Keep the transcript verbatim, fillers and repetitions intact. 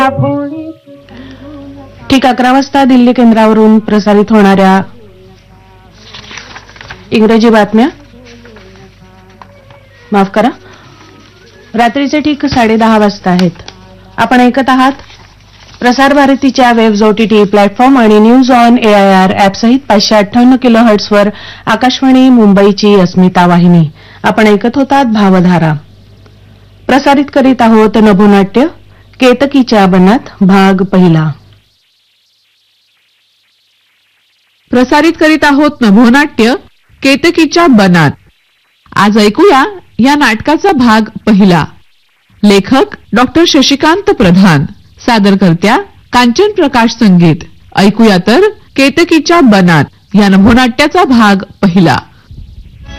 ठीक अकरा वाजता दिल्ली केंद्रावरून प्रसारित होणाऱ्या इंग्रजी बातम्या, माफ करा, रात्रीचे ठीक साडे दहा वाजता आहेत. आपण ऐकत आहात प्रसार भारतीच्या वेब्स ओटीटी प्लॅटफॉर्म आणि न्यूज ऑन एआयआर ऍप सहित पाचशे अठ्ठावन्न किलो हर्ट्सवर आकाशवाणी मुंबईची अस्मिता वाहिनी. आपण ऐकत होतात भावधारा. प्रसारित करीत आहोत नभोनाट्य केतकीच्या बनात भाग पहिला. प्रसारित करीत आहोत नभोनाट्य केतकीच्या बनात. आज ऐकूया या नाटकाचा भाग पहिला. लेखक डॉक्टर शशिकांत प्रधान, सादरकर्त्या कांचन प्रकाश संगीत. ऐकूया तर केतकीच्या बनात या नभोनाट्याचा भाग पहिला.